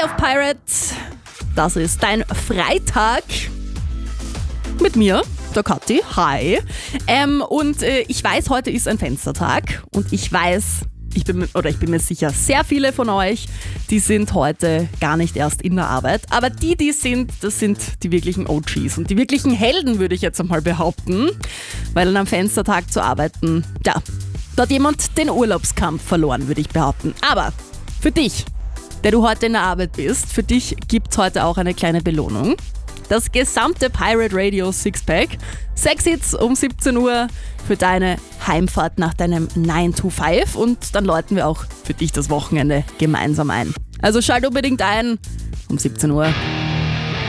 Hi auf Pirate. Das ist dein Freitag mit mir, der Kathi. Hi. Ich weiß, heute ist ein Fenstertag und ich bin mir sicher, sehr viele von euch, die sind heute gar nicht erst in der Arbeit. Aber die sind, das sind die wirklichen OGs und die wirklichen Helden, würde ich jetzt einmal behaupten. Weil am Fenstertag zu arbeiten, ja, da hat jemand den Urlaubskampf verloren, würde ich behaupten. Aber für dich, der du heute in der Arbeit bist, für dich gibt es heute auch eine kleine Belohnung. Das gesamte Pirate Radio Sixpack. 6 Hits um 17 Uhr für deine Heimfahrt nach deinem 9 to 5 und dann läuten wir auch für dich das Wochenende gemeinsam ein. Also schalt unbedingt ein um 17 Uhr.